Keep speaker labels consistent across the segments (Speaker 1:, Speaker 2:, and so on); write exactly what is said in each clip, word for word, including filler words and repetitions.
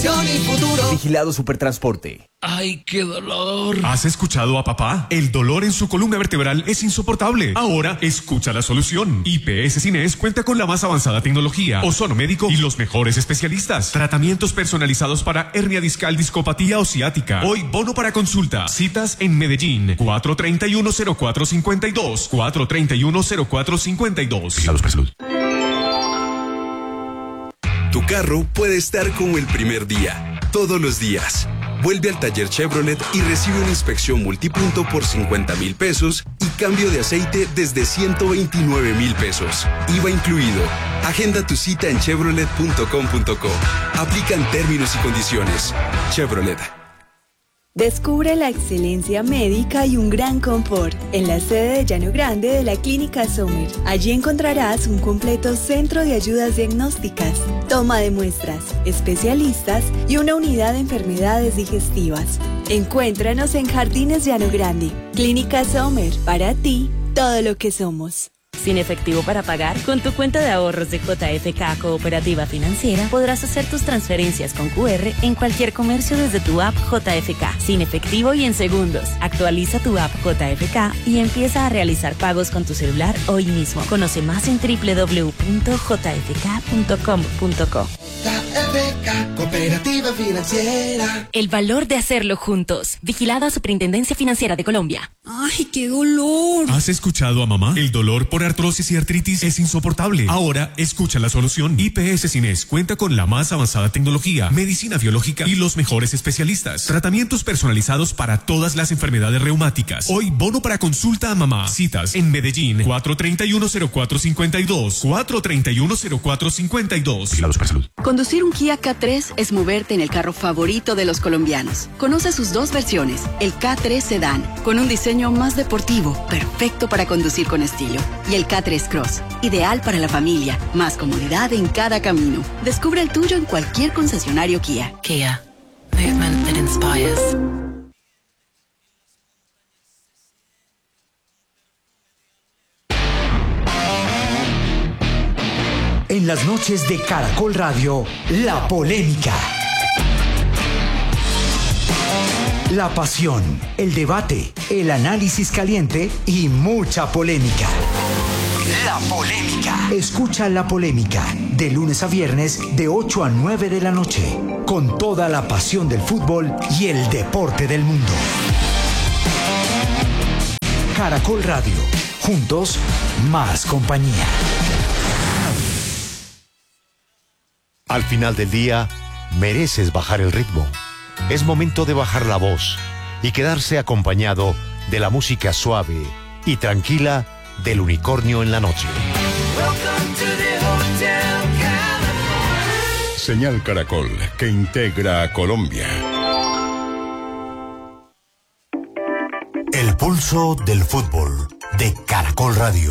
Speaker 1: innovación y futuro.
Speaker 2: Vigilado Supertransporte.
Speaker 3: ¡Ay, qué dolor!
Speaker 4: ¿Has escuchado a papá? El dolor en su columna vertebral es insoportable. Ahora, escucha la solución. I P S Cines cuenta con la más avanzada tecnología, ozono médico y los mejores especialistas. Tratamientos personalizados para hernia discal, discopatía o ciática. Hoy, bono para consulta. Citas en Medellín. cuatro treinta y uno cero cuatro cincuenta y dos. cuatro treinta y uno cero cuatro cincuenta y dos.
Speaker 5: Vigilados por salud. Tu carro puede estar como el primer día, todos los días. Vuelve al taller Chevrolet y recibe una inspección multipunto por cincuenta mil pesos y cambio de aceite desde ciento veintinueve mil pesos. I V A incluido. Agenda tu cita en chevrolet punto com punto co. Aplican términos y condiciones. Chevrolet.
Speaker 6: Descubre la excelencia médica y un gran confort en la sede de Llano Grande de la Clínica Sommer. Allí encontrarás un completo centro de ayudas diagnósticas, toma de muestras, especialistas y una unidad de enfermedades digestivas. Encuéntranos en Jardines Llano Grande. Clínica Sommer, para ti, todo lo que somos.
Speaker 7: Sin efectivo para pagar, con tu cuenta de ahorros de J F K Cooperativa Financiera podrás hacer tus transferencias con Q R en cualquier comercio desde tu app J F K, sin efectivo y en segundos. Actualiza tu app J F K y empieza a realizar pagos con tu celular hoy mismo. Conoce más en doble u doble u doble u punto j f k punto com punto co.
Speaker 1: J F K Cooperativa Financiera.
Speaker 7: El valor de hacerlo juntos. Vigilada Superintendencia Financiera de Colombia.
Speaker 8: ¡Ay, qué dolor!
Speaker 4: ¿Has escuchado a mamá? El dolor por artrosis y artritis es insoportable. Ahora, escucha la solución. I P S Cines cuenta con la más avanzada tecnología, medicina biológica y los mejores especialistas. Tratamientos personalizados para todas las enfermedades reumáticas. Hoy, bono para consulta a mamá. Citas en Medellín. cuatro treinta y uno cero cuatro cincuenta y dos. cuatro treinta y uno cero cuatro cincuenta y dos.
Speaker 5: Vigilados por salud.
Speaker 9: Conducir un Kia K tres es moverte en el carro favorito de los colombianos. Conoce sus dos versiones. El K tres Sedan, con un diseño más deportivo, perfecto para conducir con estilo. Y el K tres Cross, ideal para la familia, más comodidad en cada camino. Descubre el tuyo en cualquier concesionario Kia.
Speaker 7: Kia. Movement that inspires.
Speaker 10: En las noches de Caracol Radio, la polémica. La pasión, el debate, el análisis caliente y mucha polémica. La polémica. Escucha La Polémica de lunes a viernes de ocho a nueve de la noche, con toda la pasión del fútbol y el deporte del mundo. Caracol Radio, juntos, más compañía.
Speaker 11: Al final del día, mereces bajar el ritmo. Es momento de bajar la voz y quedarse acompañado de la música suave y tranquila del Unicornio en la noche.
Speaker 12: Señal Caracol, que integra a Colombia.
Speaker 11: El pulso del fútbol de Caracol Radio.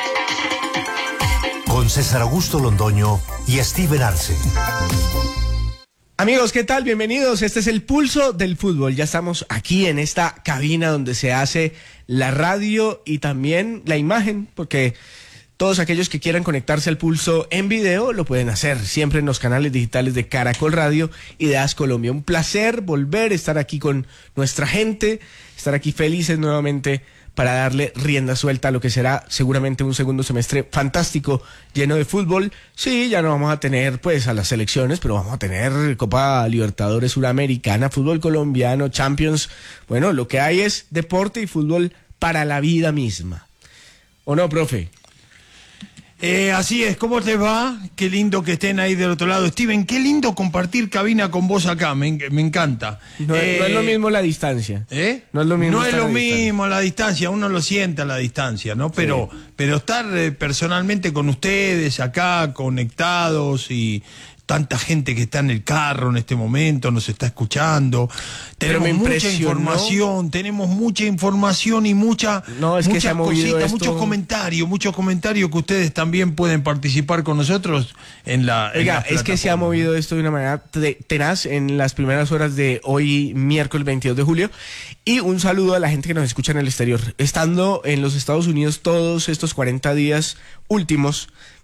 Speaker 11: Con César Augusto Londoño y Steven Arce.
Speaker 13: Amigos, ¿qué tal? Bienvenidos. Este es el Pulso del Fútbol. Ya estamos aquí en esta cabina donde se hace la radio y también la imagen, porque todos aquellos que quieran conectarse al Pulso en video lo pueden hacer siempre en los canales digitales de Caracol Radio y de As Colombia. Un placer volver a estar aquí con nuestra gente, estar aquí felices nuevamente para darle rienda suelta a lo que será seguramente un segundo semestre fantástico, lleno de fútbol. Sí, ya no vamos a tener pues a las selecciones, pero vamos a tener Copa Libertadores Suramericana, fútbol colombiano, Champions. Bueno, lo que hay es deporte y fútbol para la vida misma. ¿O no, profe?
Speaker 14: Eh, así es, ¿cómo te va? Qué lindo que estén ahí del otro lado. Steven, qué lindo compartir cabina con vos acá, me, me encanta.
Speaker 13: No,
Speaker 14: eh,
Speaker 13: no es lo mismo la distancia.
Speaker 14: ¿Eh?
Speaker 13: No es lo mismo,
Speaker 14: no es lo
Speaker 13: a la
Speaker 14: mismo la distancia, uno lo siente a la distancia, ¿no? Pero, sí. pero estar eh, personalmente con ustedes acá, conectados y tanta gente que está en el carro en este momento, nos está escuchando. Tenemos mucha información, tenemos mucha información y mucha,
Speaker 13: no, es
Speaker 14: muchas
Speaker 13: que se ha movido
Speaker 14: cositas,
Speaker 13: esto...
Speaker 14: muchos comentarios, muchos comentarios que ustedes también pueden participar con nosotros en la en
Speaker 13: Oiga,
Speaker 14: la
Speaker 13: es que se ha movido esto de una manera tenaz en las primeras horas de hoy, miércoles veintidós de julio. Y un saludo a la gente que nos escucha en el exterior. Estando en los Estados Unidos todos estos cuarenta días últimos,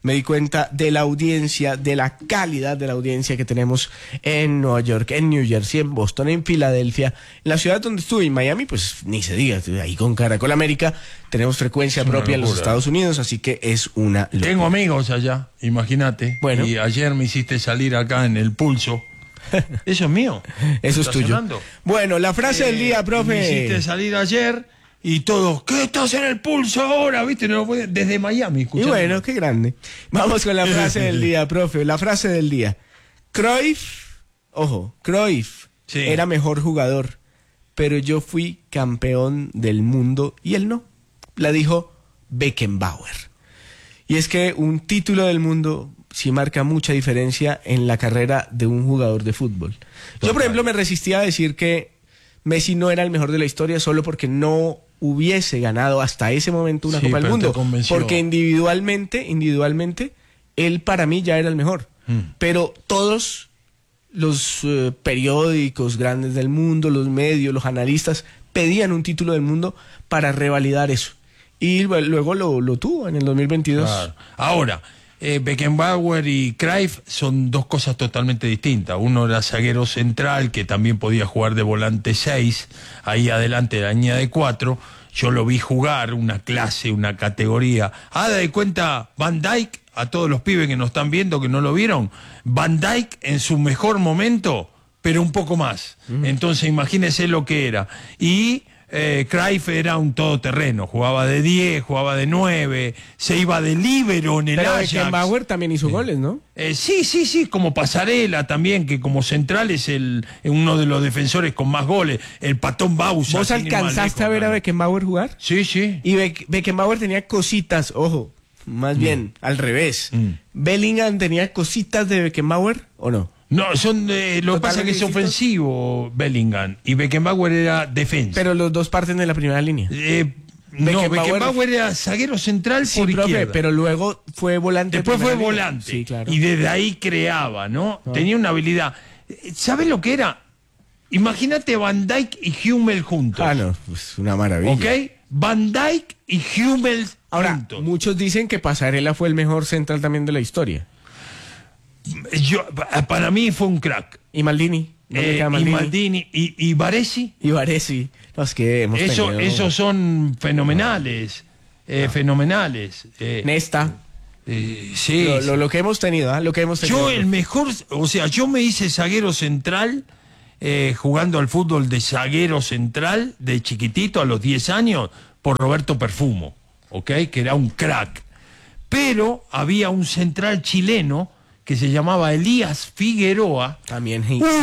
Speaker 13: me di cuenta de la audiencia, de la calidad de la audiencia que tenemos en Nueva York, en New Jersey, en Boston, en Filadelfia, en la ciudad donde estuve, en Miami, pues ni se diga, ahí con Caracol América tenemos frecuencia propia en los Estados Unidos, así que es una locura.
Speaker 14: Tengo amigos allá, imagínate. Bueno. Y ayer me hiciste salir acá en el Pulso. Eso es mío.
Speaker 13: Eso es tuyo.
Speaker 14: Sonando?
Speaker 13: Bueno, la frase eh, del día, profe.
Speaker 14: Me hiciste salir ayer y todos, ¿qué estás en el Pulso ahora? ¿Viste? No, desde Miami. Escuchando.
Speaker 13: Y bueno, qué grande. Vamos con la frase del día, profe. La frase del día. Cruyff, ojo, Cruyff sí. era mejor jugador, pero yo fui campeón del mundo y él no. La dijo Beckenbauer. Y es que un título del mundo sí marca mucha diferencia en la carrera de un jugador de fútbol. Yo, por ejemplo, me resistía a decir que Messi no era el mejor de la historia solo porque no hubiese ganado hasta ese momento una sí, Copa del Mundo. Porque individualmente, individualmente, él para mí ya era el mejor. Mm. Pero todos los uh, periódicos grandes del mundo, los medios, los analistas, pedían un título del mundo para revalidar eso. Y luego lo, lo tuvo en el dos mil veintidós.
Speaker 14: Claro. Ahora, eh, Beckenbauer y Cruyff son dos cosas totalmente distintas. Uno era zaguero central, que también podía jugar de volante seis, ahí adelante de la línea de cuatro. Yo lo vi jugar, una clase, una categoría. Haga de cuenta Van Dijk, a todos los pibes que nos están viendo, que no lo vieron, Van Dijk en su mejor momento, pero un poco más. Mm. Entonces imagínese lo que era. Y Eh, Cruyff era un todoterreno, jugaba de diez, jugaba de nueve, se iba de líbero en el
Speaker 13: Pero
Speaker 14: Ajax.
Speaker 13: Beckenbauer también hizo
Speaker 14: sí.
Speaker 13: goles, ¿no?
Speaker 14: Eh, sí, sí, sí, como Pasarela también, que como central es el uno de los defensores con más goles, el Patón Bausa.
Speaker 13: ¿Vos alcanzaste a ver a Beckenbauer jugar?
Speaker 14: Sí, sí.
Speaker 13: Y Be Beckenbauer tenía cositas, ojo, más mm. bien, al revés. Mm. ¿Bellingham tenía cositas de Beckenbauer o no?
Speaker 14: No, son eh, lo que pasa es que es ofensivo Bellingham y Beckenbauer era defensa.
Speaker 13: Pero los dos parten de la primera línea.
Speaker 14: Eh, no, Beckenbauer, Beckenbauer era zaguero central
Speaker 13: sí,
Speaker 14: por
Speaker 13: profe,
Speaker 14: izquierda.
Speaker 13: pero luego fue volante.
Speaker 14: Después fue
Speaker 13: línea.
Speaker 14: volante.
Speaker 13: Sí, claro.
Speaker 14: Y desde ahí creaba, ¿no? Ah. Tenía una habilidad. ¿Sabes lo que era? Imagínate Van Dijk y Hummel juntos.
Speaker 13: Ah, no, pues una maravilla.
Speaker 14: ¿Ok? Van Dijk y Hummel
Speaker 13: Ahora,
Speaker 14: juntos.
Speaker 13: Muchos dicen que Pasarela fue el mejor central también de la historia.
Speaker 14: Yo, para mí fue un crack.
Speaker 13: ¿Y Maldini?
Speaker 14: ¿No eh, Maldini? Y Maldini. ¿Y, y Baresi?
Speaker 13: Y Baresi. Los que hemos
Speaker 14: Eso,
Speaker 13: tenido.
Speaker 14: Esos son fenomenales. Eh, ah. Fenomenales. Eh,
Speaker 13: Nesta.
Speaker 14: Eh, sí.
Speaker 13: Lo, lo, lo que hemos tenido, ¿eh? Lo que hemos tenido.
Speaker 14: Yo el mejor, o sea, yo me hice zaguero central, eh, jugando al fútbol de zaguero central, de chiquitito, a los diez años, por Roberto Perfumo, ¿ok? Que era un crack. Pero había un central chileno que se llamaba Elías Figueroa.
Speaker 13: También.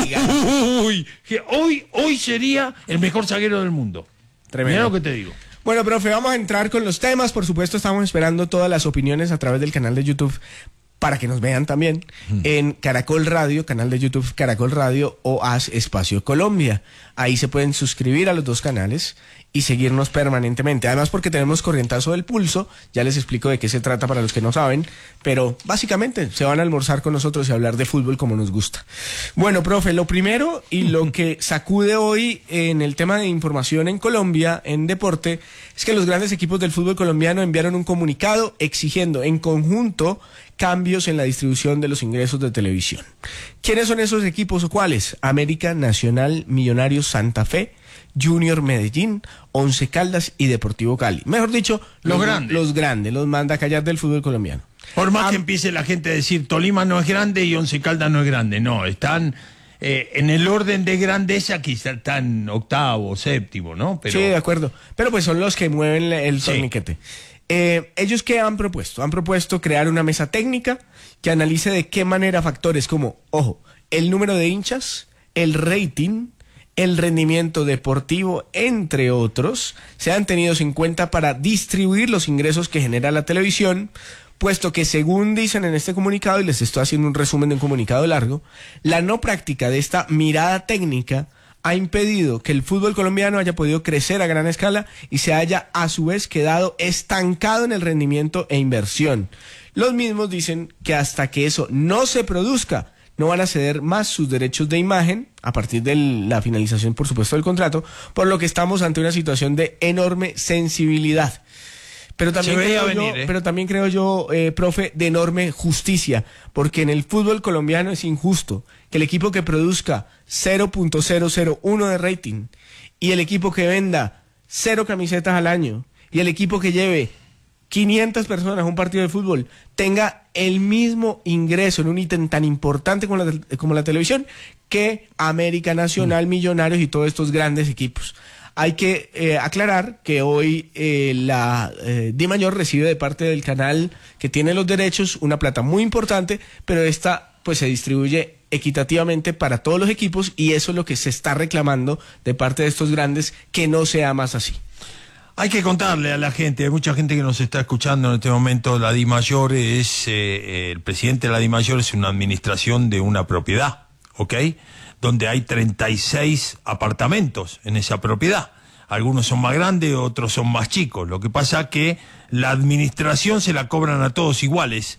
Speaker 14: Uy, que hoy, hoy sería el mejor zaguero del mundo.
Speaker 13: Tremendo.
Speaker 14: Mira lo que te digo.
Speaker 13: Bueno, profe, vamos a entrar con los temas. Por supuesto, estamos esperando todas las opiniones a través del canal de YouTube para que nos vean también mm. en Caracol Radio, canal de YouTube Caracol Radio o Haz Espacio Colombia. Ahí se pueden suscribir a los dos canales y seguirnos permanentemente. Además, porque tenemos Corrientazo del Pulso, ya les explico de qué se trata para los que no saben, pero básicamente se van a almorzar con nosotros y hablar de fútbol como nos gusta. Bueno, profe, lo primero y lo que sacude hoy en el tema de información en Colombia, en deporte, es que los grandes equipos del fútbol colombiano enviaron un comunicado exigiendo en conjunto cambios en la distribución de los ingresos de televisión. ¿Quiénes son esos equipos o cuáles? América, Nacional, Millonarios, Santa Fe, Junior Medellín, Once Caldas y Deportivo Cali. Mejor dicho,
Speaker 14: los,
Speaker 13: los
Speaker 14: grandes.
Speaker 13: Los grandes, los manda a callar del fútbol colombiano.
Speaker 14: Por más
Speaker 13: Am
Speaker 14: que empiece la gente a decir Tolima no es grande y Once Caldas no es grande. No, están eh, en el orden de grandeza, quizá están octavo, séptimo, ¿no?
Speaker 13: Pero... Sí, de acuerdo. Pero pues son los que mueven el
Speaker 14: sí.
Speaker 13: torniquete. Eh, ¿Ellos qué han propuesto? Han propuesto crear una mesa técnica que analice de qué manera factores como, ojo, el número de hinchas, el rating, el rendimiento deportivo, entre otros, sean tenidos en cuenta para distribuir los ingresos que genera la televisión, puesto que según dicen en este comunicado, y les estoy haciendo un resumen de un comunicado largo, la no práctica de esta mirada técnica ha impedido que el fútbol colombiano haya podido crecer a gran escala y se haya a su vez quedado estancado en el rendimiento e inversión. Los mismos dicen que hasta que eso no se produzca, no van a ceder más sus derechos de imagen a partir de la finalización, por supuesto, del contrato, por lo que estamos ante una situación de enorme sensibilidad. Pero también,
Speaker 14: Se veía
Speaker 13: creo
Speaker 14: venir,
Speaker 13: yo,
Speaker 14: ¿eh?
Speaker 13: pero también creo yo, eh, profe, de enorme justicia, porque en el fútbol colombiano es injusto que el equipo que produzca cero punto cero cero uno de rating y el equipo que venda cero camisetas al año y el equipo que lleve quinientas personas a un partido de fútbol tenga el mismo ingreso en un ítem tan importante como la, como la televisión que América, Nacional, Millonarios y todos estos grandes equipos. Hay que eh, aclarar que hoy eh, la eh, DIMAYOR recibe de parte del canal que tiene los derechos una plata muy importante, pero esta pues se distribuye equitativamente para todos los equipos y eso es lo que se está reclamando de parte de estos grandes, que no sea más así.
Speaker 14: Hay que contarle a la gente, hay mucha gente que nos está escuchando en este momento. La DIMAYOR es, eh, el presidente de la DIMAYOR es una administración de una propiedad, ¿ok? Donde hay treinta y seis apartamentos en esa propiedad. Algunos son más grandes, otros son más chicos. Lo que pasa es que la administración se la cobran a todos iguales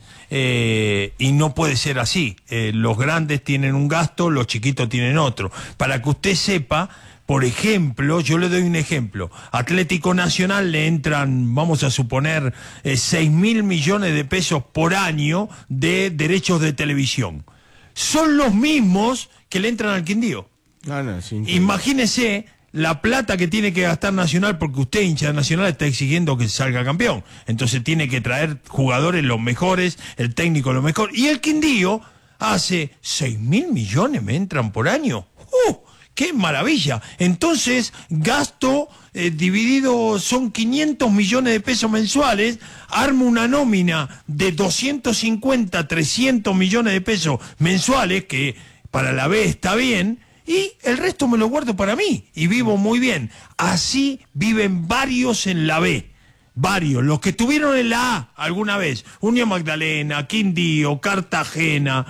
Speaker 14: eh, y no puede ser así. Eh, los grandes tienen un gasto, los chiquitos tienen otro. Para que usted sepa, por ejemplo, yo le doy un ejemplo. Atlético Nacional le entran, vamos a suponer, eh, seis mil millones de pesos por año de derechos de televisión. Son los mismos que le entran al Quindío.
Speaker 13: No, no, sí,
Speaker 14: Imagínese la plata que tiene que gastar Nacional, porque usted, hincha de Nacional, está exigiendo que salga campeón. Entonces tiene que traer jugadores los mejores, el técnico lo mejor. Y el Quindío hace seis mil millones, me entran por año. ¡Uh! ¡Qué maravilla! Entonces, gasto eh, dividido, son quinientos millones de pesos mensuales, armo una nómina de doscientos cincuenta, trescientos millones de pesos mensuales, que para la B está bien, y el resto me lo guardo para mí, y vivo muy bien. Así viven varios en la B. Varios, los que estuvieron en la A alguna vez, Unión Magdalena, Quindío, Cartagena,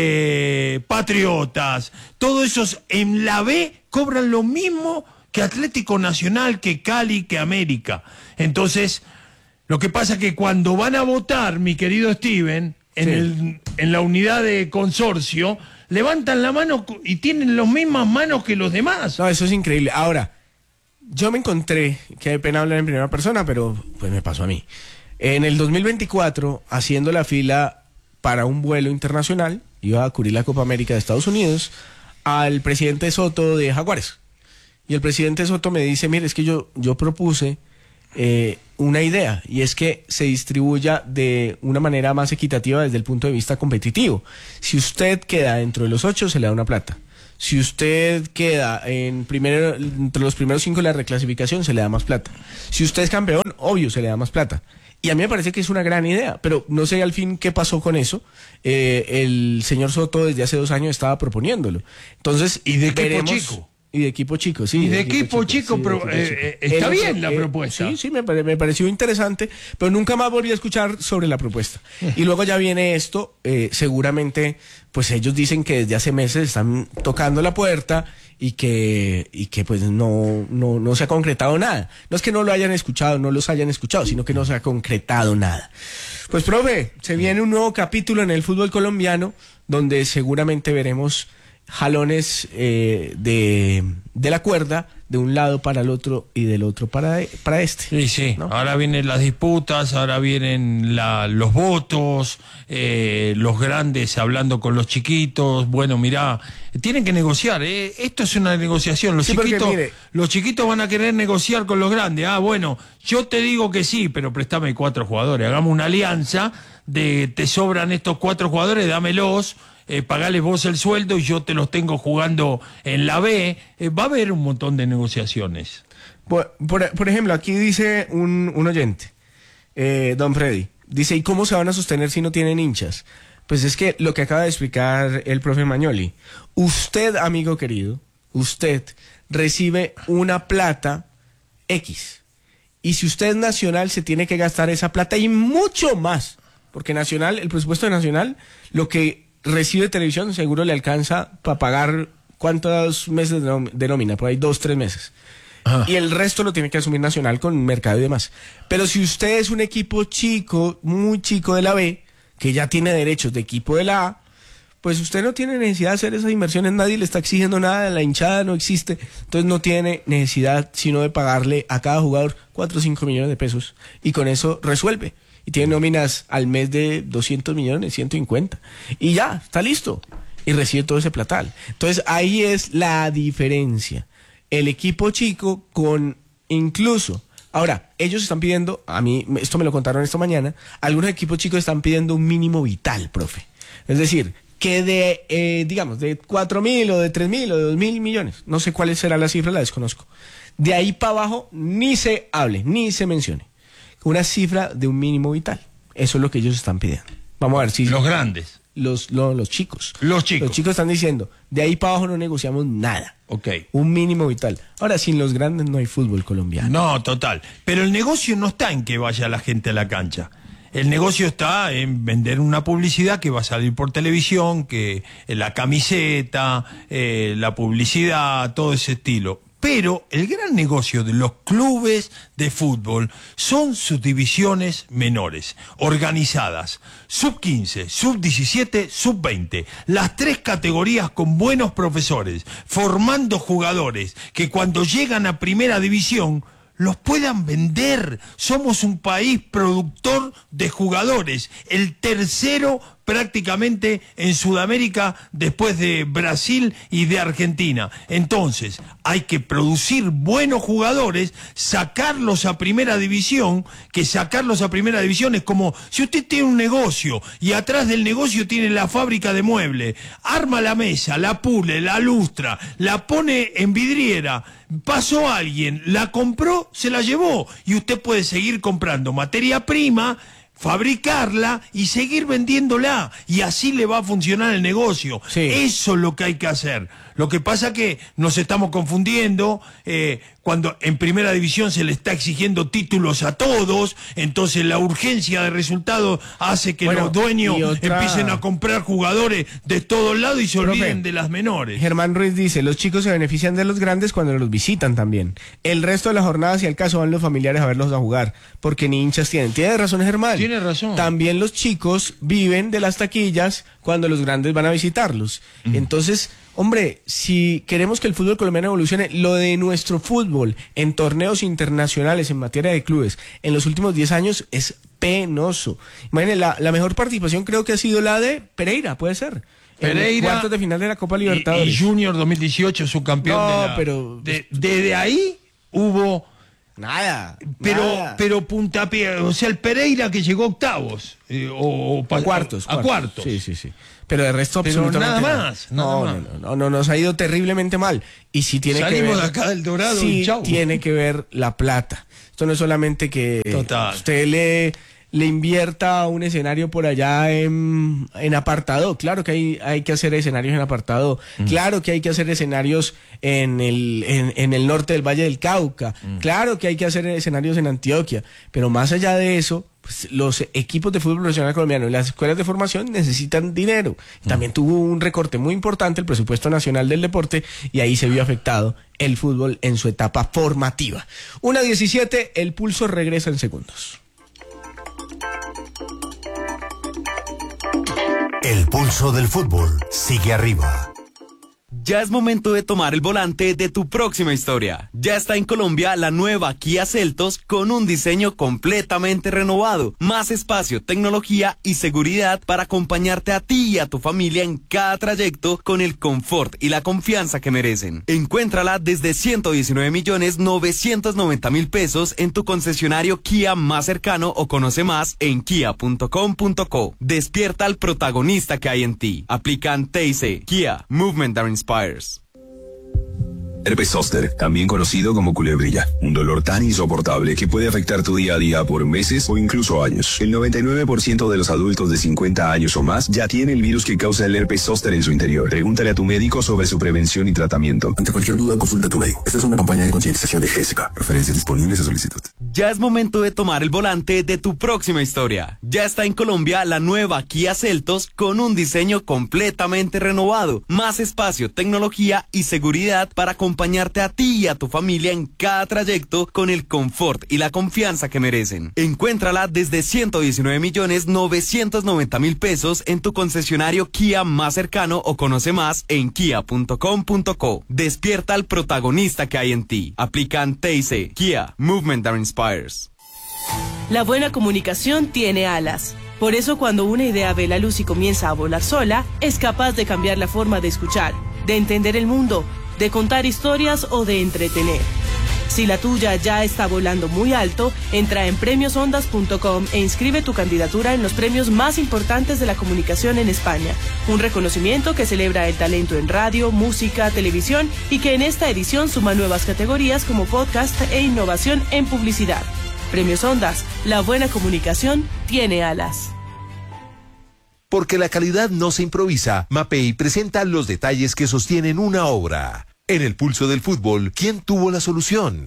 Speaker 14: eh, Patriotas, todos esos en la B cobran lo mismo que Atlético Nacional, que Cali, que América. Entonces, lo que pasa es que cuando van a votar, mi querido Steven, en, sí. el, en la unidad de consorcio, levantan la mano y tienen las mismas manos que los demás.
Speaker 13: No, eso es increíble. Ahora, yo me encontré, qué pena hablar en primera persona, pero pues me pasó a mí. En el dos mil veinticuatro, haciendo la fila para un vuelo internacional, iba a cubrir la Copa América de Estados Unidos, al presidente Soto de Jaguares. Y el presidente Soto me dice, mire, es que yo, yo propuse eh, una idea, y es que se distribuya de una manera más equitativa desde el punto de vista competitivo. Si usted queda dentro de los ocho, se le da una plata. Si usted queda en primero, entre los primeros cinco de la reclasificación, se le da más plata. Si usted es campeón, obvio, se le da más plata. Y a mí me parece que es una gran idea, pero no sé al fin qué pasó con eso. Eh, el señor Soto desde hace dos años estaba proponiéndolo. Entonces,
Speaker 14: ¿y de equipo
Speaker 13: veremos,
Speaker 14: chico?
Speaker 13: Y de equipo chico, sí.
Speaker 14: Y de, de equipo, equipo chico,
Speaker 13: sí,
Speaker 14: pero
Speaker 13: equipo
Speaker 14: eh,
Speaker 13: chico.
Speaker 14: Eh, está
Speaker 13: el,
Speaker 14: bien la
Speaker 13: eh,
Speaker 14: propuesta.
Speaker 13: Sí, sí, me, me pareció interesante, pero nunca más volví a escuchar sobre la propuesta. Y luego ya viene esto, eh, seguramente, pues ellos dicen que desde hace meses están tocando la puerta y que, y que pues no, no, no se ha concretado nada. No es que no lo hayan escuchado, no los hayan escuchado, sino que no se ha concretado nada. Pues, profe, se viene un nuevo capítulo en el fútbol colombiano, donde seguramente veremos jalones eh, de, de la cuerda de un lado para el otro y del otro para, para este.
Speaker 14: Sí, sí.
Speaker 13: ¿No?
Speaker 14: Ahora vienen las disputas, ahora vienen la, los votos, eh, los grandes hablando con los chiquitos. Bueno, mirá, tienen que negociar, ¿eh? Esto es una negociación. Los, sí, chiquitos, mire, los chiquitos van a querer negociar con los grandes. Ah, bueno, yo te digo que sí, pero préstame cuatro jugadores. Hagamos una alianza de te sobran estos cuatro jugadores, dámelos. Eh, pagales vos el sueldo y yo te los tengo jugando en la B. Eh, va a haber un montón de negociaciones.
Speaker 13: Por, por, por ejemplo, aquí dice un, un oyente, eh, don Freddy, dice, ¿y cómo se van a sostener si no tienen hinchas? Pues es que lo que acaba de explicar el profe Magnoli, usted, amigo querido, usted recibe una plata X, y si usted es Nacional se tiene que gastar esa plata y mucho más, porque Nacional, el presupuesto de Nacional, lo que recibe televisión seguro le alcanza para pagar cuántos meses de nómina, por ahí dos, tres meses. Ah. Y el resto lo tiene que asumir Nacional con mercado y demás. Pero si usted es un equipo chico, muy chico de la B, que ya tiene derechos de equipo de la A, pues usted no tiene necesidad de hacer esas inversiones, nadie le está exigiendo nada, la hinchada no existe, entonces no tiene necesidad sino de pagarle a cada jugador cuatro o cinco millones de pesos y con eso resuelve. Y tiene nóminas al mes de doscientos millones, ciento cincuenta. Y ya, está listo. Y recibe todo ese platal. Entonces ahí es la diferencia. El equipo chico con incluso... Ahora, ellos están pidiendo, a mí, esto me lo contaron esta mañana, algunos equipos chicos están pidiendo un mínimo vital, profe. Es decir, que de, eh, digamos, de cuatro mil o de tres mil o de dos mil millones, no sé cuál será la cifra, la desconozco. De ahí para abajo ni se hable, ni se mencione. Una cifra de un mínimo vital. Eso es lo que ellos están pidiendo. Vamos a ver si...
Speaker 14: Los grandes.
Speaker 13: Los, lo, los chicos.
Speaker 14: Los chicos.
Speaker 13: Los chicos están diciendo, de ahí para abajo no negociamos nada.
Speaker 14: Ok.
Speaker 13: Un mínimo vital. Ahora, sin los grandes no hay fútbol colombiano.
Speaker 14: No, total. Pero el negocio no está en que vaya la gente a la cancha. El negocio está en vender una publicidad que va a salir por televisión, que la camiseta, eh, la publicidad, todo ese estilo. Pero el gran negocio de los clubes de fútbol son sus divisiones menores, organizadas, sub quince, sub diecisiete, sub veinte, las tres categorías con buenos profesores, formando jugadores que cuando llegan a primera división los puedan vender. Somos un país productor de jugadores, el tercero prácticamente en Sudamérica después de Brasil y de Argentina. Entonces, hay que producir buenos jugadores, sacarlos a primera división, que sacarlos a primera división es como si usted tiene un negocio y atrás del negocio tiene la fábrica de muebles, arma la mesa, la pule, la lustra, la pone en vidriera, pasó alguien, la compró, se la llevó y usted puede seguir comprando materia prima, fabricarla y seguir vendiéndola, y así le va a funcionar el negocio. Sí. Eso es lo que hay que hacer. Lo que pasa que nos estamos confundiendo, eh, cuando en primera división se le está exigiendo títulos a todos, entonces la urgencia de resultados hace que bueno, los dueños otra... empiecen a comprar jugadores de todos lados y se Profe, olviden de las menores.
Speaker 13: Germán Ruiz dice, los chicos se benefician de los grandes cuando los visitan también. El resto de la jornada, si al caso, van los familiares a verlos a jugar, porque ni hinchas tienen. Tiene razón Germán.
Speaker 14: Tiene razón.
Speaker 13: También los chicos viven de las taquillas cuando los grandes van a visitarlos. Mm. Entonces... Hombre, si queremos que el fútbol colombiano evolucione, lo de nuestro fútbol en torneos internacionales, en materia de clubes, en los últimos diez años es penoso. Imagínense, la, la mejor participación creo que ha sido la de Pereira, puede ser.
Speaker 14: Pereira.
Speaker 13: En cuartos de final de la Copa Libertadores.
Speaker 14: Y, y Junior dos mil dieciocho, subcampeón
Speaker 13: no,
Speaker 14: de la...
Speaker 13: pero...
Speaker 14: De, desde ahí hubo...
Speaker 13: Nada,
Speaker 14: pero
Speaker 13: nada.
Speaker 14: pero puntapié, o sea, el Pereira que llegó a octavos eh, o, o
Speaker 13: a cuartos,
Speaker 14: a cuartos.
Speaker 13: Sí, sí, sí. Pero de resto
Speaker 14: pero
Speaker 13: absolutamente
Speaker 14: nada más.
Speaker 13: No,
Speaker 14: nada
Speaker 13: no,
Speaker 14: más.
Speaker 13: no, no, no, nos ha ido terriblemente mal. Y si tiene
Speaker 14: Salimos
Speaker 13: que ver,
Speaker 14: de acá del Dorado
Speaker 13: sí,
Speaker 14: y chau.
Speaker 13: Tiene que ver la plata. Esto no es solamente que
Speaker 14: Total.
Speaker 13: usted le le invierta un escenario por allá en, en apartado. Claro que hay, hay que hacer escenarios en apartado. Mm. Claro que hay que hacer escenarios en el, en, en el norte del Valle del Cauca. Mm. Claro que hay que hacer escenarios en Antioquia. Pero más allá de eso, pues, los equipos de fútbol profesional colombiano y las escuelas de formación necesitan dinero. Mm. También tuvo un recorte muy importante el presupuesto nacional del deporte y ahí se vio afectado el fútbol en su etapa formativa. una diecisiete, el pulso regresa en segundos.
Speaker 11: El pulso del fútbol sigue arriba.
Speaker 2: Ya es momento de tomar el volante de tu próxima historia. Ya está en Colombia la nueva Kia Seltos con un diseño completamente renovado, más espacio, tecnología y seguridad para acompañarte a ti y a tu familia en cada trayecto con el confort y la confianza que merecen. Encuéntrala desde ciento diecinueve millones novecientos noventa mil pesos en tu concesionario Kia más cercano o conoce más en kia punto com punto co. Despierta al protagonista que hay en ti. Aplican T I C. Kia, Movement that Inspires.
Speaker 15: Herpes zóster, también conocido como culebrilla, un dolor tan insoportable que puede afectar tu día a día por meses o incluso años. El noventa y nueve por ciento de los adultos de cincuenta años o más ya tiene el virus que causa el herpes zóster en su interior. Pregúntale a tu médico sobre su prevención y tratamiento.
Speaker 16: Ante cualquier duda, consulta a tu médico. Esta es una campaña de concientización de G S K. Referencias disponibles a solicitud.
Speaker 2: Ya es momento de tomar el volante de tu próxima historia. Ya está en Colombia la nueva Kia Seltos con un diseño completamente renovado, más espacio, tecnología y seguridad para acompañarte acompañarte a ti y a tu familia en cada trayecto con el confort y la confianza que merecen. Encuéntrala desde ciento diecinueve millones novecientos noventa mil pesos en tu concesionario Kia más cercano o conoce más en kia punto com punto co. Despierta al protagonista que hay en ti. Aplican T I C. Kia, Movement that Inspires.
Speaker 17: La buena comunicación tiene alas. Por eso cuando una idea ve la luz y comienza a volar sola, es capaz de cambiar la forma de escuchar, de entender el mundo, de contar historias o de entretener. Si la tuya ya está volando muy alto, entra en premios ondas punto com e inscribe tu candidatura en los premios más importantes de la comunicación en España. Un reconocimiento que celebra el talento en radio, música, televisión y que en esta edición suma nuevas categorías como podcast e innovación en publicidad. Premios Ondas, la buena comunicación tiene alas.
Speaker 18: Porque la calidad no se improvisa, Mapei presenta los detalles que sostienen una obra. En el pulso del fútbol, ¿quién tuvo la solución?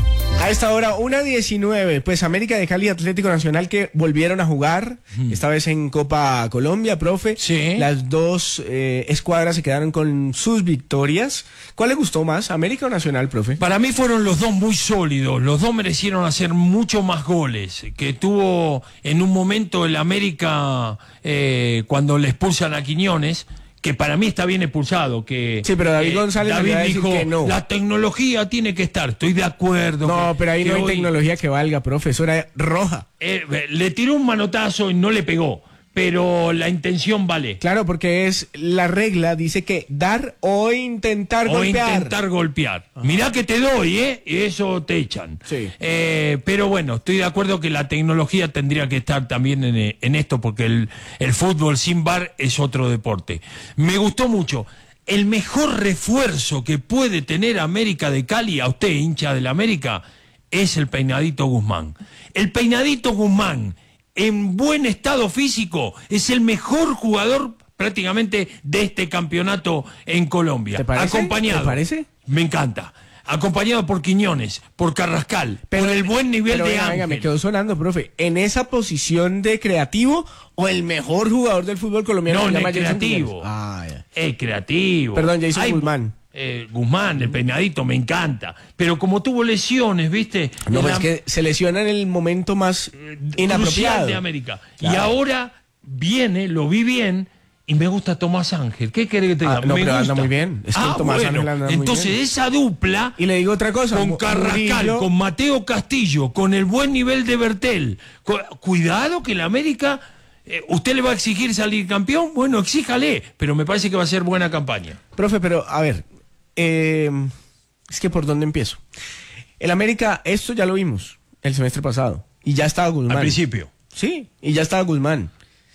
Speaker 13: A esta hora, una diecinueve, pues América de Cali y Atlético Nacional que volvieron a jugar, mm. esta vez en Copa Colombia, profe.
Speaker 14: Sí.
Speaker 13: Las dos eh, escuadras se quedaron con sus victorias. ¿Cuál le gustó más, América o Nacional, profe?
Speaker 14: Para mí fueron los dos muy sólidos, los dos merecieron hacer mucho más goles, que tuvo en un momento el América eh, cuando le expulsan a Quiñones, que para mí está bien expulsado, que
Speaker 13: sí, pero David González
Speaker 14: David dijo
Speaker 13: que no.
Speaker 14: La tecnología tiene que estar, estoy de acuerdo.
Speaker 13: No,
Speaker 14: que,
Speaker 13: pero ahí
Speaker 14: que
Speaker 13: no hay
Speaker 14: hoy,
Speaker 13: tecnología que valga, profesora roja.
Speaker 14: Eh, le tiró un manotazo y no le pegó, pero la intención vale.
Speaker 13: Claro, porque es la regla, dice que dar o intentar
Speaker 14: o
Speaker 13: golpear.
Speaker 14: O intentar golpear. Ajá. Mirá que te doy, ¿eh? Y eso te echan.
Speaker 13: Sí.
Speaker 14: Eh, pero bueno, estoy de acuerdo que la tecnología tendría que estar también en, en esto, porque el, el fútbol sin V A R es otro deporte. Me gustó mucho. El mejor refuerzo que puede tener América de Cali, a usted, hincha del América, es el Peinadito Guzmán. El Peinadito Guzmán, en buen estado físico, es el mejor jugador prácticamente de este campeonato en Colombia.
Speaker 13: ¿Te parece?
Speaker 14: Acompañado.
Speaker 13: ¿Te parece?
Speaker 14: Me encanta. Acompañado por Quiñones, por Carrascal,
Speaker 13: pero,
Speaker 14: por el buen nivel
Speaker 13: pero,
Speaker 14: de
Speaker 13: venga,
Speaker 14: Ángel.
Speaker 13: venga, me quedó sonando, profe. ¿En esa posición de creativo o el mejor jugador del fútbol colombiano?
Speaker 14: No, no, es creativo.
Speaker 13: Ah, ya.
Speaker 14: Es creativo.
Speaker 13: Perdón, Jason
Speaker 14: Hay,
Speaker 13: Guzmán.
Speaker 14: Eh, Guzmán, el Peinadito, me encanta. Pero como tuvo lesiones, ¿viste?
Speaker 13: No,
Speaker 14: la...
Speaker 13: es que se lesiona en el momento más inapropiado
Speaker 14: de América.
Speaker 13: Claro.
Speaker 14: Y ahora viene, lo vi bien, y me gusta Tomás Ángel. ¿Qué querés que te diga?
Speaker 13: Ah, no,
Speaker 14: me
Speaker 13: pero
Speaker 14: gusta.
Speaker 13: anda muy bien. Es que
Speaker 14: ah,
Speaker 13: Tomás
Speaker 14: bueno,
Speaker 13: Ángel anda muy
Speaker 14: entonces
Speaker 13: bien.
Speaker 14: esa dupla.
Speaker 13: Y le digo otra cosa.
Speaker 14: Con Carrascal,
Speaker 13: Murillo,
Speaker 14: con Mateo Castillo, con el buen nivel de Bertel. Cu cuidado que la América. Eh, ¿Usted le va a exigir salir campeón? Bueno, exíjale. Pero me parece que va a ser buena campaña.
Speaker 13: Profe, pero a ver. Eh, es que ¿por dónde empiezo? El América, esto ya lo vimos el semestre pasado. Y ya estaba Guzmán.
Speaker 14: Al principio.
Speaker 13: Sí, y ya estaba Guzmán.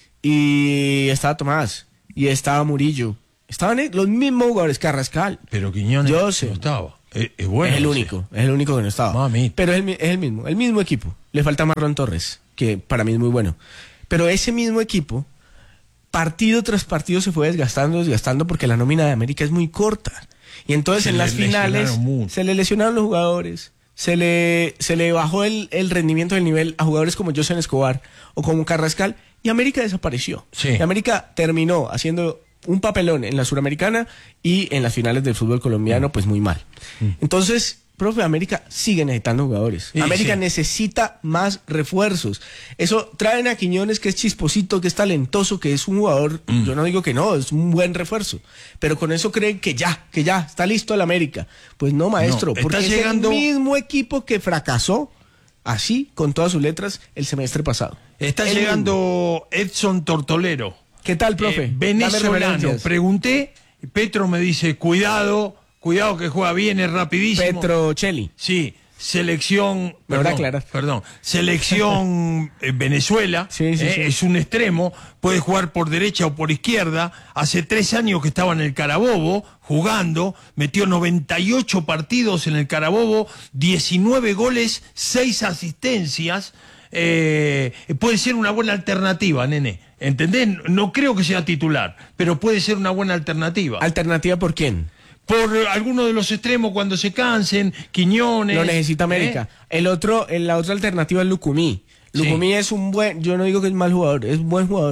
Speaker 13: Y estaba Tomás. Y estaba Murillo. Estaban los mismos jugadores, Carrascal.
Speaker 14: Pero Quiñones
Speaker 13: Yo sé.
Speaker 14: no estaba. Es, es bueno.
Speaker 13: Es el
Speaker 14: no
Speaker 13: único,
Speaker 14: sé.
Speaker 13: es el único que no estaba.
Speaker 14: Mami.
Speaker 13: Pero es el, es el mismo, el mismo equipo. Le falta Marlon Torres, que para mí es muy bueno. Pero ese mismo equipo, partido tras partido se fue desgastando, desgastando, porque la nómina de América es muy corta. Y entonces
Speaker 14: Se
Speaker 13: en
Speaker 14: le
Speaker 13: las finales
Speaker 14: mucho.
Speaker 13: se le lesionaron los jugadores, se le, se le bajó el, el rendimiento del nivel a jugadores como José Escobar o como Carrascal, y América desapareció.
Speaker 14: Sí.
Speaker 13: Y América terminó haciendo un papelón en la Suramericana y en las finales del fútbol colombiano, pues muy mal. Mm. Entonces, profe, América sigue necesitando jugadores.
Speaker 14: Sí,
Speaker 13: América
Speaker 14: sí.
Speaker 13: necesita más refuerzos. Eso, traen a Quiñones, que es chisposito, que es talentoso, que es un jugador, mm. yo no digo que no, es un buen refuerzo. Pero con eso creen que ya, que ya, está listo el América. Pues no, maestro,
Speaker 14: No,
Speaker 13: porque
Speaker 14: está
Speaker 13: es
Speaker 14: llegando...
Speaker 13: el mismo equipo que fracasó, así, con todas sus letras, el semestre pasado.
Speaker 14: Está
Speaker 13: el
Speaker 14: llegando mismo. Edson Tortolero.
Speaker 13: ¿Qué tal, profe?
Speaker 14: Eh, venezolano. Pregunté, Petro me dice, cuidado, cuidado que juega bien, es rapidísimo.
Speaker 13: Petrocelli.
Speaker 14: Sí, selección...
Speaker 13: Me
Speaker 14: perdón,
Speaker 13: aclarar.
Speaker 14: perdón, selección eh, Venezuela,
Speaker 13: sí, sí,
Speaker 14: eh,
Speaker 13: sí.
Speaker 14: es un extremo, puede jugar por derecha o por izquierda. Hace tres años que estaba en el Carabobo jugando, metió noventa y ocho partidos en el Carabobo, diecinueve goles, seis asistencias. Eh, puede ser una buena alternativa, nene. ¿Entendés? No creo que sea titular, pero puede ser una buena alternativa.
Speaker 13: ¿Alternativa por quién?
Speaker 14: Por alguno de los extremos cuando se cansen, Quiñones.
Speaker 13: Lo necesita América. ¿Eh? El otro, la otra alternativa es Lucumí. Lucumí sí. es un buen, yo no digo que es mal jugador, es un buen jugador.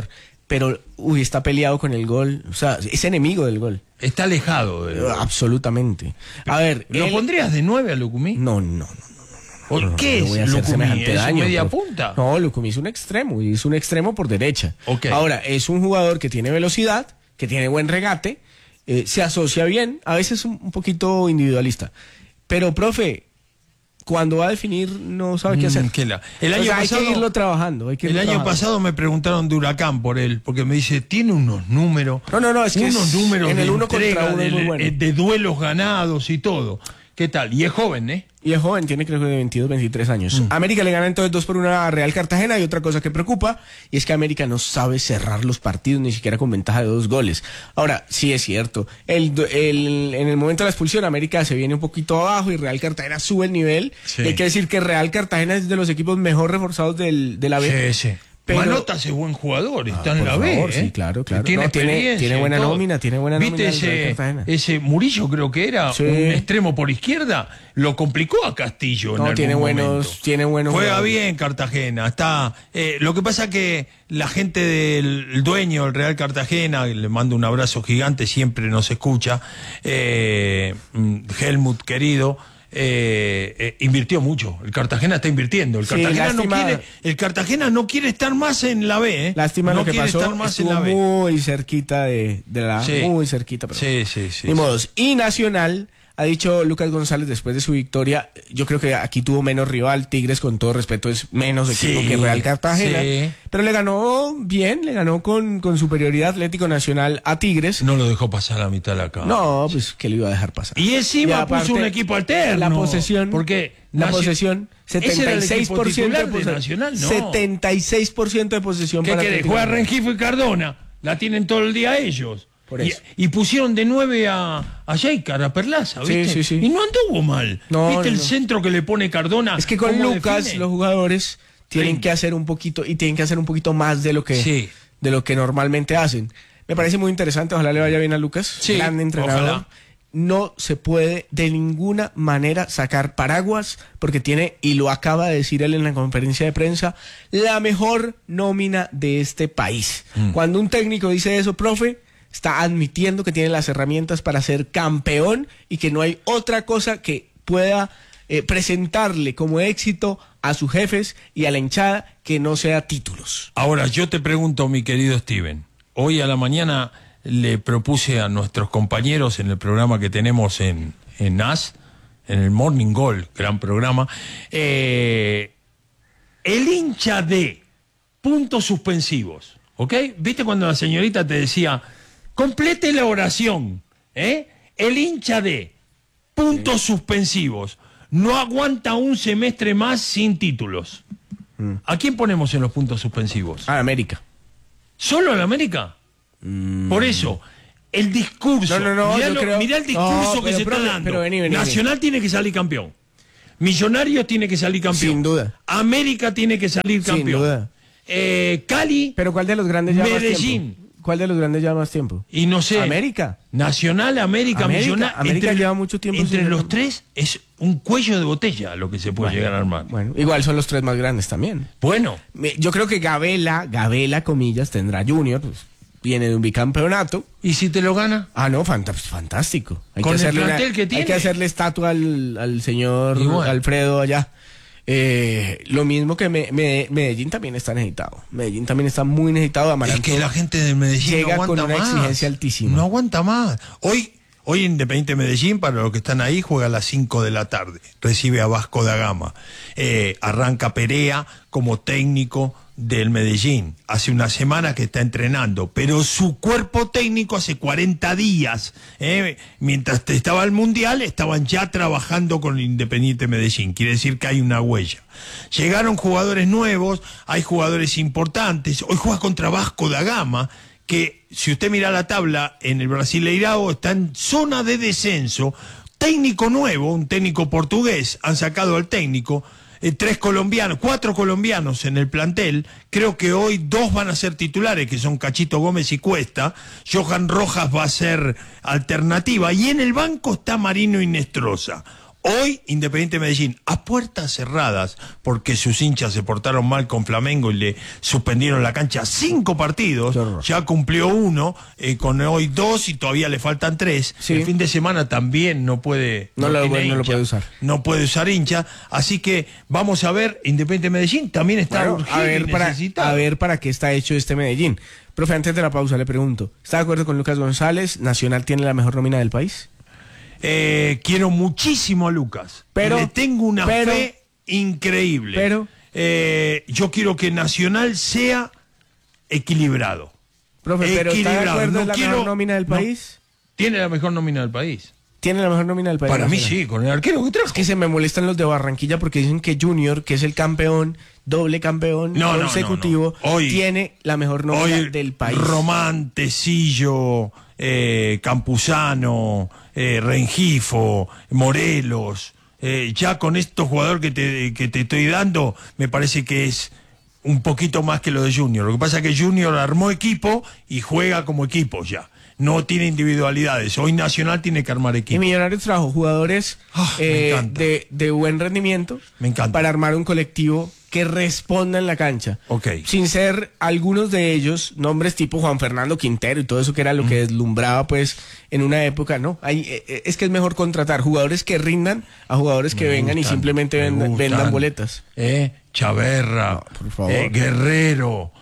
Speaker 13: pero uy, está peleado con el gol, o sea, es enemigo del gol.
Speaker 14: Está alejado del gol.
Speaker 13: Absolutamente. A ver,
Speaker 14: ¿lo
Speaker 13: él...
Speaker 14: pondrías de nueve a Lucumí?
Speaker 13: No, no, no.
Speaker 14: ¿Por
Speaker 13: no,
Speaker 14: qué
Speaker 13: no
Speaker 14: es
Speaker 13: voy a hacer
Speaker 14: Lucumí?
Speaker 13: semejante
Speaker 14: ¿Es
Speaker 13: daño,
Speaker 14: un media
Speaker 13: pero...
Speaker 14: punta?
Speaker 13: No, Lucumí es un extremo, y es un extremo por derecha.
Speaker 14: Okay.
Speaker 13: Ahora, es un jugador que tiene velocidad, que tiene buen regate, eh, se asocia bien, a veces un, un poquito individualista. Pero, profe, cuando va a definir no sabe qué hacer.
Speaker 14: Mm, que la... El año
Speaker 13: o sea,
Speaker 14: pasado,
Speaker 13: hay que irlo trabajando. Hay que
Speaker 14: el
Speaker 13: irlo
Speaker 14: año
Speaker 13: trabajando.
Speaker 14: pasado me preguntaron de Huracán por él, porque me dice, tiene unos números.
Speaker 13: No, no, no, es que
Speaker 14: unos
Speaker 13: es,
Speaker 14: números
Speaker 13: en el
Speaker 14: de
Speaker 13: uno
Speaker 14: entrega,
Speaker 13: contra uno
Speaker 14: de,
Speaker 13: es muy bueno.
Speaker 14: de duelos ganados y todo. ¿Qué tal? Y es joven, ¿eh?
Speaker 13: Y es joven, tiene creo que de veintidós, veintitrés años. Mm. América le gana entonces dos por una a Real Cartagena. Y otra cosa que preocupa, y es que América no sabe cerrar los partidos, ni siquiera con ventaja de dos goles. Ahora, sí es cierto, el, el, en el momento de la expulsión América se viene un poquito abajo y Real Cartagena sube el nivel. Sí. Hay que decir que Real Cartagena es de los equipos mejor reforzados del, de la B.
Speaker 14: Sí, sí.
Speaker 13: Pero...
Speaker 14: Manota es buen jugador, está
Speaker 13: ah,
Speaker 14: en la B.
Speaker 13: Favor,
Speaker 14: ¿eh?
Speaker 13: Sí, claro, claro.
Speaker 14: Tiene,
Speaker 13: no, tiene, tiene buena
Speaker 14: todo.
Speaker 13: nómina, tiene buena nómina.
Speaker 14: ¿Viste ese, ese Murillo, creo que era, sí. un extremo por izquierda? Lo complicó a Castillo
Speaker 13: no,
Speaker 14: en
Speaker 13: tiene
Speaker 14: algún
Speaker 13: buenos,
Speaker 14: momento.
Speaker 13: Tiene buenos
Speaker 14: Juega
Speaker 13: jugadores.
Speaker 14: bien Cartagena. Está, eh, lo que pasa que la gente del dueño del Real Cartagena, le mando un abrazo gigante, siempre nos escucha, eh, Helmut querido, Eh, eh, invirtió mucho. El Cartagena está invirtiendo. El Cartagena, sí, no quiere, el Cartagena no quiere estar más en la B. ¿eh?
Speaker 13: Lástima
Speaker 14: no
Speaker 13: lo que
Speaker 14: quiere
Speaker 13: pasó.
Speaker 14: Estar más
Speaker 13: Estuvo
Speaker 14: en la B.
Speaker 13: muy cerquita de, de la
Speaker 14: sí.
Speaker 13: muy cerquita. Pero
Speaker 14: sí, sí, sí.
Speaker 13: Ni
Speaker 14: sí.
Speaker 13: modos. Y Nacional, ha dicho Lucas González después de su victoria, yo creo que aquí tuvo menos rival. Tigres, con todo respeto, es menos equipo
Speaker 14: sí,
Speaker 13: que Real Cartagena.
Speaker 14: Sí.
Speaker 13: Pero le ganó bien, le ganó con, con superioridad Atlético Nacional a Tigres.
Speaker 14: No lo dejó pasar a la mitad de la cancha.
Speaker 13: No, pues que le iba a dejar pasar.
Speaker 14: Y encima
Speaker 13: y aparte,
Speaker 14: puso un equipo alterno.
Speaker 13: La posesión.
Speaker 14: Porque
Speaker 13: la
Speaker 14: Nacio...
Speaker 13: posesión, setenta y seis por ciento de posesión.
Speaker 14: Nacional, no.
Speaker 13: setenta y seis por ciento de posesión.
Speaker 14: ¿Qué
Speaker 13: para
Speaker 14: querés? Juega Rengifo y Cardona. La tienen todo el día ellos.
Speaker 13: Por eso.
Speaker 14: Y, y pusieron de nueve a, a Sheikar, a Perlaza, ¿viste?
Speaker 13: Sí, sí, sí.
Speaker 14: Y no anduvo mal.
Speaker 13: No,
Speaker 14: ¿Viste
Speaker 13: no,
Speaker 14: el
Speaker 13: no.
Speaker 14: centro que le pone Cardona?
Speaker 13: Es que con Lucas
Speaker 14: define?
Speaker 13: los jugadores tienen
Speaker 14: sí.
Speaker 13: que hacer un poquito y tienen que hacer un poquito más de lo que
Speaker 14: sí.
Speaker 13: de lo que normalmente hacen. Me parece muy interesante, ojalá le vaya bien a Lucas,
Speaker 14: sí,
Speaker 13: gran entrenador.
Speaker 14: Ojalá.
Speaker 13: No se puede de ninguna manera sacar paraguas porque tiene, y lo acaba de decir él en la conferencia de prensa, la mejor nómina de este país. Mm. Cuando un técnico dice eso, profe, está admitiendo que tiene las herramientas para ser campeón y que no hay otra cosa que pueda eh, presentarle como éxito a sus jefes y a la hinchada que no sea títulos.
Speaker 14: Ahora, yo te pregunto, mi querido Steven, hoy a la mañana le propuse a nuestros compañeros en el programa que tenemos en, en N A S, en el Morning Goal, gran programa, eh, el hincha de puntos suspensivos, ¿ok? ¿Viste cuando la señorita te decía, complete la oración, ¿eh? El hincha de puntos sí. suspensivos no aguanta un semestre más sin títulos. Mm. ¿A quién ponemos en los puntos suspensivos?
Speaker 13: A América.
Speaker 14: ¿Solo a América? Mm. Por eso, el discurso.
Speaker 13: No, no, no,
Speaker 14: mirá,
Speaker 13: yo
Speaker 14: lo,
Speaker 13: creo...
Speaker 14: mirá el discurso
Speaker 13: no,
Speaker 14: que se
Speaker 13: pero,
Speaker 14: está dando.
Speaker 13: Pero vení, vení,
Speaker 14: Nacional
Speaker 13: vení.
Speaker 14: tiene que salir campeón. Millonarios tiene que salir campeón.
Speaker 13: Sin duda.
Speaker 14: América tiene que salir campeón.
Speaker 13: Sin duda.
Speaker 14: Eh, Cali.
Speaker 13: Pero ¿cuál de los grandes lleva
Speaker 14: Medellín.
Speaker 13: más tiempo? ¿Cuál de los grandes lleva más tiempo?
Speaker 14: Y no sé.
Speaker 13: América.
Speaker 14: Nacional, América,
Speaker 13: América
Speaker 14: Millonario.
Speaker 13: América
Speaker 14: entre,
Speaker 13: lleva mucho tiempo.
Speaker 14: Entre los tres es un cuello de botella lo que se puede
Speaker 13: bueno,
Speaker 14: llegar a armar.
Speaker 13: Bueno, igual son los tres más grandes también.
Speaker 14: Bueno.
Speaker 13: Yo creo que Gabela, Gabela, comillas, tendrá Junior, pues, viene de un bicampeonato.
Speaker 14: ¿Y si te lo gana?
Speaker 13: Ah, no, fant fantástico. Hay
Speaker 14: Con
Speaker 13: que
Speaker 14: el plantel
Speaker 13: una,
Speaker 14: que tiene.
Speaker 13: Hay que hacerle estatua al, al señor
Speaker 14: bueno.
Speaker 13: Alfredo allá. Eh, lo mismo que me, me, Medellín también está necesitado. Medellín también está muy necesitado.
Speaker 14: Amaranto es que la gente de Medellín
Speaker 13: llega
Speaker 14: no aguanta
Speaker 13: con una
Speaker 14: más.
Speaker 13: exigencia altísima.
Speaker 14: No aguanta más. Hoy, hoy Independiente Medellín, para los que están ahí, juega a las cinco de la tarde. Recibe a Vasco da Gama. Eh, arranca Perea como técnico del Medellín. Hace una semana que está entrenando, pero su cuerpo técnico hace cuarenta días, eh, mientras estaba el Mundial, estaban ya trabajando con el Independiente Medellín. Quiere decir que hay una huella. Llegaron jugadores nuevos, hay jugadores importantes. Hoy juega contra Vasco da Gama, que si usted mira la tabla en el Brasileirao está en zona de descenso. Técnico nuevo, un técnico portugués, han sacado al técnico. Eh, tres colombianos, cuatro colombianos en el plantel, creo que hoy dos van a ser titulares, que son Cachito Gómez y Cuesta, Johan Rojas va a ser alternativa, y en el banco está Marino Inestrosa. Hoy, Independiente Medellín, a puertas cerradas, porque sus hinchas se portaron mal con Flamengo y le suspendieron la cancha cinco partidos, ya cumplió uno, eh, con hoy dos y todavía le faltan tres. Sí. El fin de semana también no puede,
Speaker 13: no, no, lo, bueno, no lo puede usar.
Speaker 14: No puede usar hincha, así que vamos a ver, Independiente Medellín también está
Speaker 13: bueno,
Speaker 14: urgido
Speaker 13: a ver,
Speaker 14: y
Speaker 13: para,
Speaker 14: necesitado.
Speaker 13: A ver para qué está hecho este Medellín. Profe, antes de la pausa le pregunto, ¿está de acuerdo con Lucas González? ¿Nacional tiene la mejor nómina del país?
Speaker 14: Eh, quiero muchísimo a Lucas, pero le tengo una pero, fe increíble.
Speaker 13: Pero
Speaker 14: eh, yo quiero que Nacional sea equilibrado.
Speaker 13: Profe, pero ¿está de acuerdo no en la quiero, mejor nómina del país?
Speaker 14: No, tiene la mejor nómina del país.
Speaker 13: ¿Tiene la mejor nómina del país?
Speaker 14: Para Nacional. Mí sí, con el arquero que trajo.
Speaker 13: Es que se me molestan los de Barranquilla porque dicen que Junior, que es el campeón, doble campeón
Speaker 14: no,
Speaker 13: consecutivo,
Speaker 14: no, no, no. Hoy,
Speaker 13: tiene la mejor nómina
Speaker 14: hoy,
Speaker 13: del país.
Speaker 14: Román, Tecillo, eh, Campuzano, eh, Rengifo, Morelos, eh, ya con estos jugadores que te, que te estoy dando, me parece que es un poquito más que lo de Junior. Lo que pasa es que Junior armó equipo y juega como equipo ya. No tiene individualidades. Hoy Nacional tiene que armar equipo.
Speaker 13: Y Millonarios trajo jugadores oh, eh, de, de buen rendimiento
Speaker 14: me encanta.
Speaker 13: Para armar un colectivo que responda en la cancha.
Speaker 14: Okay.
Speaker 13: Sin ser algunos de ellos nombres tipo Juan Fernando Quintero y todo eso que era lo mm. que deslumbraba pues en una época. No, hay, eh, es que es mejor contratar jugadores que rindan a jugadores que me vengan gustan, y simplemente vendan, vendan boletas.
Speaker 14: Eh, Chaverra,
Speaker 13: no, por favor.
Speaker 14: Eh, Guerrero.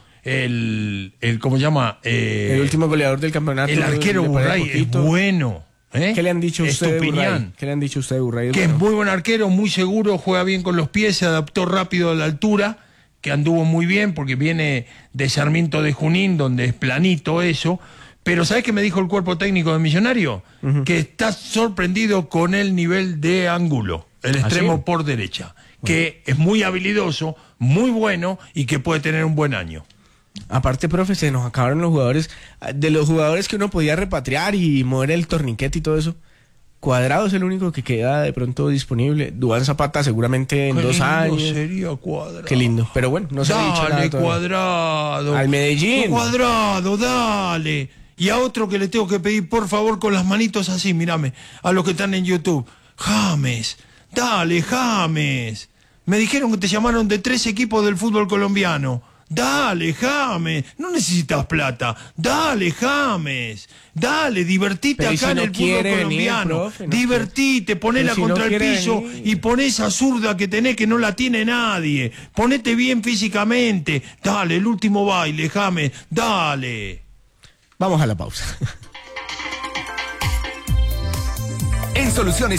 Speaker 14: El, el, ¿cómo se llama? Eh,
Speaker 13: el último goleador del campeonato.
Speaker 14: El arquero Burray es bueno. ¿eh?
Speaker 13: ¿Qué le han dicho usted de Burray? ¿Qué le han dicho usted de Burray?
Speaker 14: Que
Speaker 13: bueno.
Speaker 14: es muy buen arquero, muy seguro, juega bien con los pies, se adaptó rápido a la altura, que anduvo muy bien porque viene de Sarmiento de Junín, donde es planito eso. Pero ¿sabés qué me dijo el cuerpo técnico de Millonario? Uh-huh. Que está sorprendido con el nivel de Ángulo, el extremo ¿Ah, sí? por derecha, bueno. que es muy habilidoso, muy bueno y que puede tener un buen año.
Speaker 13: Aparte, profe, se nos acabaron los jugadores, de los jugadores que uno podía repatriar y mover el torniquete y todo eso. Cuadrado es el único que queda de pronto disponible. Duván Zapata seguramente en
Speaker 14: Qué
Speaker 13: dos
Speaker 14: lindo
Speaker 13: años.
Speaker 14: Sería Cuadrado.
Speaker 13: Qué lindo. Pero bueno, no se
Speaker 14: dale,
Speaker 13: ha dicho nada todavía.
Speaker 14: Cuadrado.
Speaker 13: Al Medellín.
Speaker 14: Cuadrado, dale. Y a otro que le tengo que pedir, por favor, con las manitos así, mírame, a los que están en YouTube. James, dale, James. Me dijeron que te llamaron de tres equipos del fútbol colombiano. Dale, James, no necesitas plata. Dale, James. Dale, divertite
Speaker 13: Pero
Speaker 14: acá
Speaker 13: si
Speaker 14: en
Speaker 13: no
Speaker 14: el fútbol colombiano.
Speaker 13: Venir, profe, no
Speaker 14: divertite, ponela si contra no el piso venir. Y poné esa zurda que tenés que no la tiene nadie. Ponete bien físicamente. Dale, el último baile, James. Dale.
Speaker 13: Vamos a la pausa.
Speaker 19: En Soluciones